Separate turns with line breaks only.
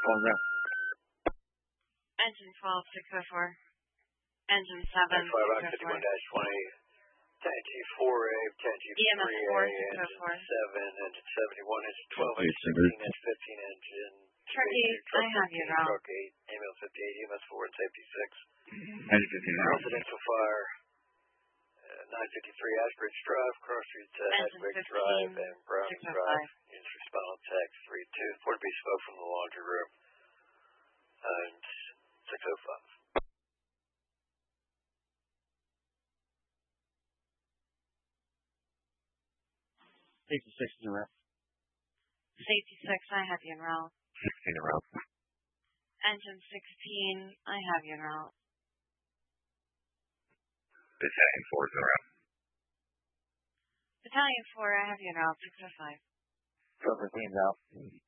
12 route.
Engine 12, 604. Engine 7, 604.
51-20. Tangy 4A, Tangy 3A, engine 7, engine 71, engine 12, engine 16, engine 15, engine...
Truck 8, I have you now.
Truck 8, ambulance 58, EMS 4, and safety 6.
Engine 15 now.
Residential fire, 953 Ashbridge Drive, Cross Street, Ashbridge Drive, and Brown Drive. Units respond on text 32. Port B spoke from the laundry room. And 605.
Safety 6 is in route.
Safety 6, I have you en route.
16 in route.
Engine 16, I have you en route.
Battalion 4 is in route.
Battalion 4, I have you en route. 605.
Silver Queen's out.